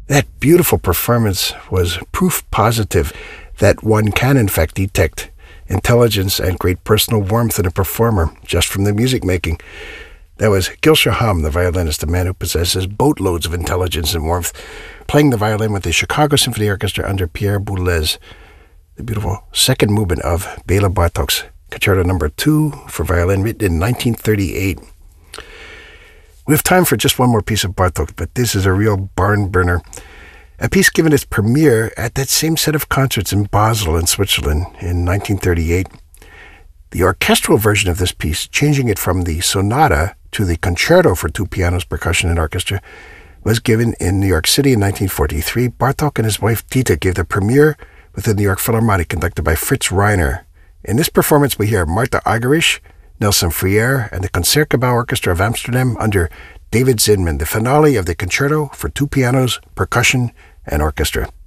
That beautiful performance was proof positive that one can in fact detect intelligence and great personal warmth in a performer just from the music making. That was Gil Shaham, the violinist, a man who possesses boatloads of intelligence and warmth, playing the violin with the Chicago Symphony Orchestra under Pierre Boulez. The beautiful second movement of Bela Bartok's Concerto No. 2 for violin, written in 1938. We have time for just one more piece of Bartok, but this is a real barn burner. A piece given its premiere at that same set of concerts in Basel in Switzerland in 1938. The orchestral version of this piece, changing it from the sonata to the concerto for two pianos, percussion, and orchestra, was given in New York City in 1943. Bartok and his wife Dita gave the premiere with the New York Philharmonic, conducted by Fritz Reiner. In this performance, we hear Martha Argerich, Nelson Friere, and the Concertgebouw Orchestra of Amsterdam under David Zinman, the finale of the concerto for two pianos, percussion, and orchestra.